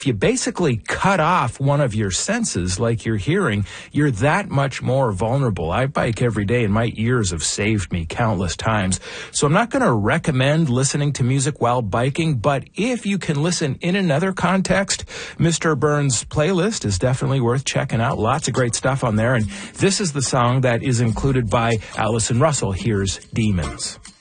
if you basically cut off one of your senses, like your hearing, you're that much more vulnerable. I bike every day, and my ears have saved me countless times. So I'm not going to recommend listening to music while biking, but if you can listen in another context, Mr. Burns' playlist is definitely worth checking out. Lots of great stuff on there, and this is the song that is included by Allison Russell. Here's Demons.